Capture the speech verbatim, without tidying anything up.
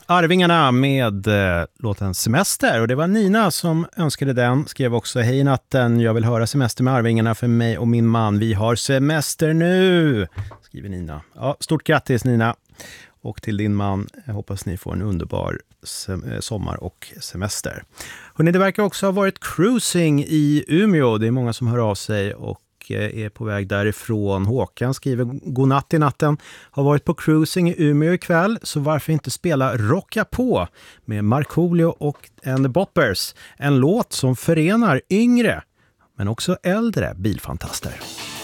Arvingarna med eh, låten Semester, och det var Nina som önskade den. Skrev också: hej natten, jag vill höra Semester med Arvingarna för mig och min man. Vi har semester nu, skriver Nina. Ja, stort grattis Nina, och till din man. Jag hoppas ni får en underbar sem- sommar och semester. Hörrni, det verkar också ha varit cruising i Umeå. Det är många som hör av sig och är på väg därifrån. Håkan skriver: godnatt i natten. Har varit på cruising i Umeå ikväll, så varför inte spela Rocka på med Markoolio och And the Boppers. En låt som förenar yngre men också äldre bilfantaster.